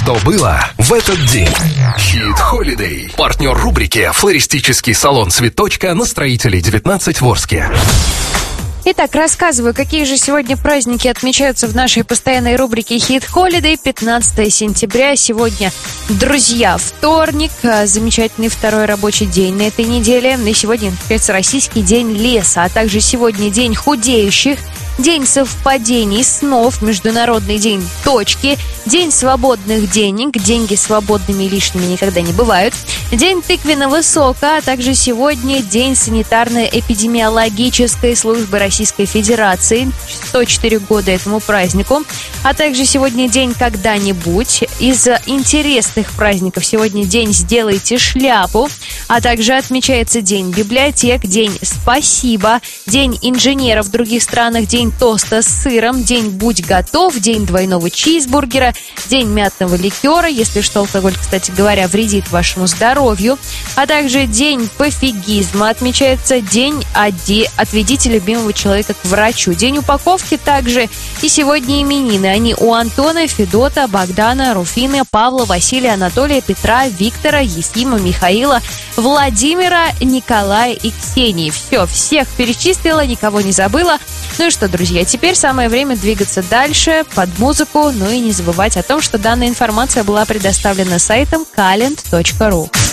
Что было в этот день? Hit Holiday. Партнер рубрики «Флористический салон «Цветочка» на Строителей 19 в Орске. Итак, рассказываю, какие же сегодня праздники отмечаются в нашей постоянной рубрике Hit Holiday. 15 сентября. Сегодня, друзья, вторник. Замечательный второй рабочий день на этой неделе. И сегодня отмечается Российский день леса, а также сегодня День худеющих, День совпадений снов, Международный день точки, День свободных денег, деньги свободными и лишними никогда не бывают, День тыквенного сока, а также сегодня День санитарно-эпидемиологической службы Российской Федерации, 104 года этому празднику, а также сегодня День когда-нибудь. Из интересных праздников сегодня День «Сделайте шляпу», а также отмечается День библиотек, День «Спасибо», День инженеров в других странах, День тоста с сыром, День «Будь готов», День двойного чизбургера, День мятного ликера, если что, алкоголь, кстати говоря, вредит вашему здоровью, а также День пофигизма отмечается, День «Отведите любимого человека к врачу», День упаковки также, и сегодня именины. Они у Антона, Федота, Богдана, Руфины, Павла, Василия, Анатолия, Петра, Виктора, Ефима, Михаила, Владимира, Николая и Ксении. Все, всех перечислила, никого не забыла. Ну и что, друзья, теперь самое время двигаться дальше под музыку, ну и не забывать о том, что данная информация была предоставлена сайтом calend.ru.